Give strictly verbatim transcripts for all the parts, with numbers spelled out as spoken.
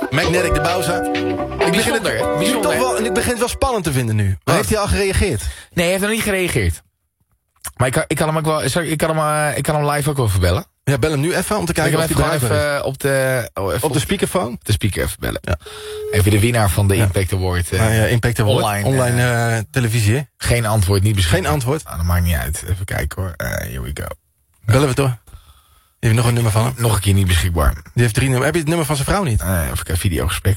Magnetic de Bauza. Ik begin het, Bijzonder, nu bijzonder. toch wel, en ik begin het wel spannend te vinden nu. Maar heeft hij al gereageerd? Nee, hij heeft nog niet gereageerd. Maar ik kan, ik kan hem ook wel, sorry, ik kan hem, uh, ik kan hem live ook wel even bellen. Ja, bel hem nu even om te Ik kijken kan of hem hij even, bereikbaar even is. op de... Oh, even Op de speakerphone? op de speaker even bellen. Ja. Even de winnaar van de Ja. Impact Award. Uh, Nou ja, Impact Award. online, Online uh, uh, televisie, hè? Geen antwoord, niet beschikbaar. Geen antwoord. Ah, dat maakt niet uit. Even kijken hoor. Uh, here we go. Bellen we door. Heb je nog een nummer van hem? Nog een keer niet beschikbaar. Die heeft drie nummers. Heb je het nummer van zijn vrouw niet? Uh, even een videogesprek.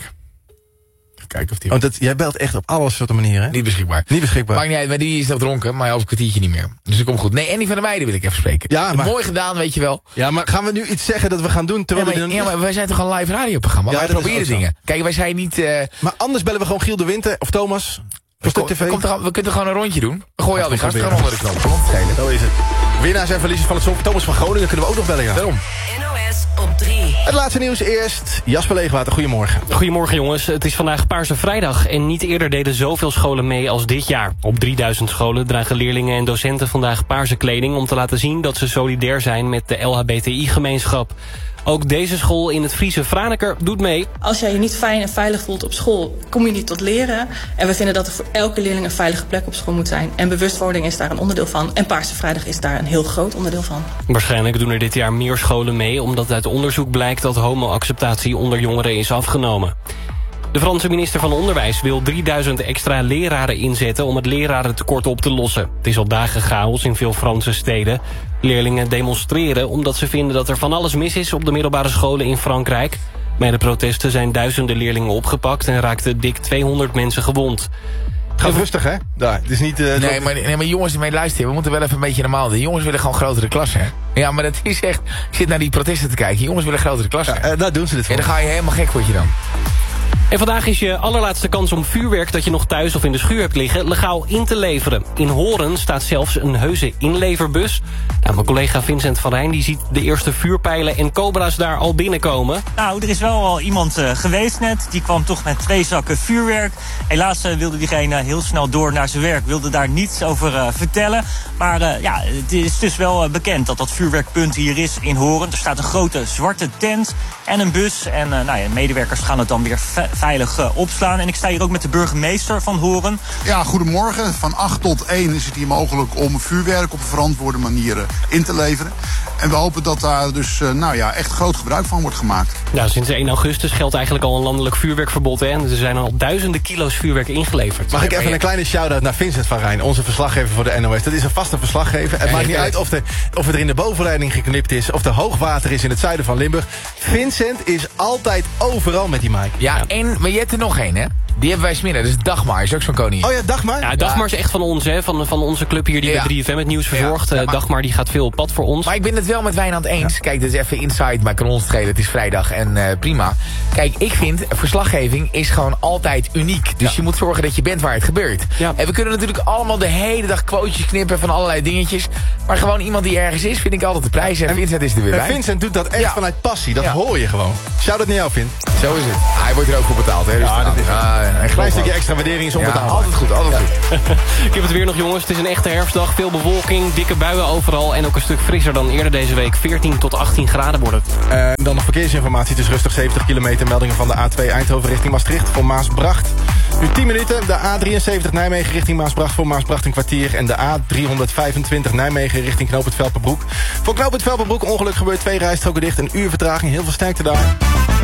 Even kijken of die... Oh, dat, jij belt echt op alle soorten manieren, hè? Niet beschikbaar. Niet beschikbaar. Maakt niet uit, maar die is nog dronken, maar over een kwartiertje niet meer. Dus dat komt goed. Nee, Andy van der Meijden wil ik even spreken. Ja, maar- Mooi gedaan, weet je wel. Ja, maar gaan we nu iets zeggen dat we gaan doen Ja terwijl maar, we er ja, maar wij zijn toch een live radioprogramma? Ja, wij dat is proberen ook zo. dingen. Kijk, wij zijn niet... Uh, Maar anders bellen we gewoon Giel de Winter of Thomas. Voor Stuk T V. komt er, we kunnen gewoon een rondje doen. We gooien al die gasten proberen. gewoon onder de knop. Komt het schelen. Zo is het. Winnaars en verliezers van het Song. Thomas van Groningen kunnen we ook nog bellen, ja. Daarom. N O S op drie. Het laatste nieuws eerst. Jasper Leegwater, goedemorgen. Goedemorgen jongens, het is vandaag Paarse Vrijdag en niet eerder deden zoveel scholen mee als dit jaar. Op drieduizend scholen dragen leerlingen en docenten vandaag paarse kleding om te laten zien dat ze solidair zijn met de L H B T I-gemeenschap. Ook deze school in het Friese Franeker doet mee. Als jij je niet fijn en veilig voelt op school, kom je niet tot leren. En we vinden dat er voor elke leerling een veilige plek op school moet zijn. En bewustwording is daar een onderdeel van. En Paarse Vrijdag is daar een heel groot onderdeel van. Waarschijnlijk doen er dit jaar meer scholen mee, omdat uit onderzoek blijkt dat homoacceptatie onder jongeren is afgenomen. De Franse minister van Onderwijs wil drieduizend extra leraren inzetten om het lerarentekort op te lossen. Het is al dagen chaos in veel Franse steden. Leerlingen demonstreren omdat ze vinden dat er van alles mis is op de middelbare scholen in Frankrijk. Bij de protesten zijn duizenden leerlingen opgepakt en raakten dik tweehonderd mensen gewond. Gaat rustig, hè? Daar, het is niet... Uh, Nee maar, nee, maar jongens, mee luisteren. We moeten wel even een beetje normaal doen. Jongens willen gewoon grotere klassen, hè? Ja, maar dat is echt... Ik zit naar die protesten te kijken. Jongens willen grotere klassen. Ja, uh, daar doen ze dit voor. En dan ga je helemaal gek, word je dan. En vandaag is je allerlaatste kans om vuurwerk dat je nog thuis of in de schuur hebt liggen legaal in te leveren. In Horen staat zelfs een heuse inleverbus. Nou, mijn collega Vincent van Rijn die ziet de eerste vuurpijlen en cobra's daar al binnenkomen. Nou, er is wel al iemand uh, geweest net. Die kwam toch met twee zakken vuurwerk. Helaas uh, wilde diegene heel snel door naar zijn werk. Wilde daar niets over uh, vertellen. Maar uh, ja, het is dus wel uh, bekend dat dat vuurwerkpunt hier is in Horen. Er staat een grote zwarte tent en een bus. En uh, nou ja, medewerkers gaan het dan weer ve- veilig uh, opslaan. En ik sta hier ook met de burgemeester van Horen. Ja, goedemorgen. Van acht tot één is het hier mogelijk om vuurwerk op een verantwoorde manier uh, in te leveren. En we hopen dat daar dus uh, nou ja, echt groot gebruik van wordt gemaakt. Nou, sinds één augustus geldt eigenlijk al een landelijk vuurwerkverbod. Hè? En er zijn al duizenden kilo's vuurwerk ingeleverd. Mag ik even een kleine shout-out naar Vincent van Rijn, onze verslaggever voor de N O S. Dat is een vaste verslaggever. Het Ja, maakt ik niet weet uit het. of, de, of het er in de bovenleiding geknipt is, of er hoogwater is in het zuiden van Limburg. Vincent is altijd overal met die mic. Ja, en, maar je hebt er nog één, hè? Die hebben wij smidden. Dat is Dagmar, is ook zo'n koning. Oh ja, Dagmar. Ja, Dagmar is echt van ons, hè? Van, van onze club hier die Ja. bij drie F M het nieuws verzorgt. Ja, ja, Uh, maar- Dagmar die gaat veel op pad voor ons. Maar ik ben het wel met Wijnand eens. Kijk, dit is even inside, maar kan ons schelen. Het is vrijdag en uh, prima. Kijk, ik vind, verslaggeving is gewoon altijd uniek. Dus Ja. je moet zorgen dat je bent waar het gebeurt. Ja. En we kunnen natuurlijk allemaal de hele dag quotejes knippen van allerlei dingetjes. Maar gewoon iemand die ergens is, vind ik altijd de prijs. En, en Vincent is er weer En bij. Vincent doet dat echt Ja. vanuit passie. Dat Ja. hoor je gewoon. Shout-out naar jou, Vin. Zo is het. Ah, hij wordt er ook voor betaald, hè? Dus Ja, dat is het. ah, een Een klein stukje extra waardering is Ja, onbetaalbaar. altijd goed, altijd goed. Ik heb het weer nog, jongens. Het is een echte herfstdag. Veel bewolking, dikke buien overal. En ook een stuk frisser dan eerder deze week. veertien tot achttien graden wordt het. Uh, dan nog verkeersinformatie. Het is rustig zeventig kilometer. Meldingen van de A twee Eindhoven richting Maastricht voor Maasbracht. Nu tien minuten. De A drieënzeventig Nijmegen richting Maasbracht voor Maasbracht een kwartier. En de A driehonderdvijfentwintig Nijmegen richting Knoopend Velpenbroek. Voor Knoopend Velpenbroek ongeluk gebeurt twee rijstroken dicht. Een uur vertraging. Heel veel sterkte daar.